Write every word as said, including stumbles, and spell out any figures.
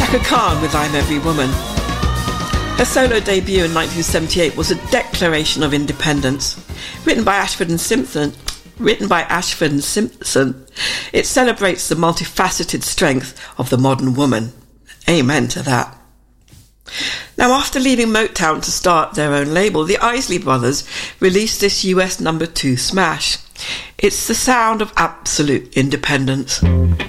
Chaka Khan with I'm Every Woman. Her solo debut in nineteen seventy-eight was a declaration of independence. Written by Ashford and Simpson, written by Ashford and Simpson, it celebrates the multifaceted strength of the modern woman. Amen to that. Now, after leaving Motown to start their own label, the Isley Brothers released this U S number two smash. It's the sound of absolute independence.